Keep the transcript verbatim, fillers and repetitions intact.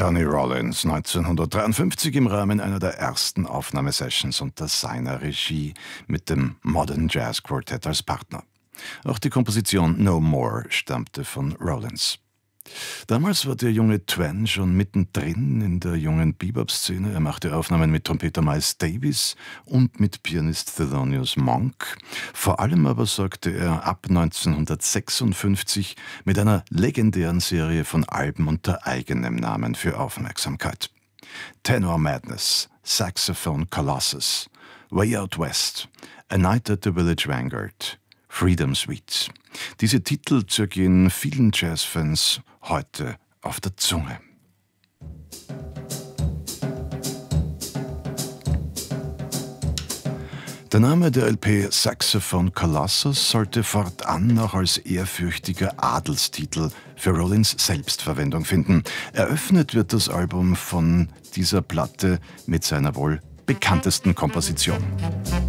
Sonny Rollins neunzehnhundertdreiundfünfzig im Rahmen einer der ersten Aufnahmesessions unter seiner Regie mit dem Modern Jazz Quartet als Partner. Auch die Komposition No More stammte von Rollins. Damals war der junge Twain schon mittendrin in der jungen Bebop-Szene. Er machte Aufnahmen mit Trompeter Miles Davis und mit Pianist Thelonious Monk. Vor allem aber sorgte er ab neunzehnhundertsechsundfünfzig mit einer legendären Serie von Alben unter eigenem Namen für Aufmerksamkeit. Tenor Madness, Saxophone Colossus, Way Out West, A Night at the Village Vanguard, Freedom Suite. Diese Titel zergehen vielen Jazzfans heute auf der Zunge. Der Name der L P Saxophone Colossus sollte fortan auch als ehrfürchtiger Adelstitel für Rollins selbst Verwendung finden. Eröffnet wird das Album von dieser Platte mit seiner wohl bekanntesten Komposition.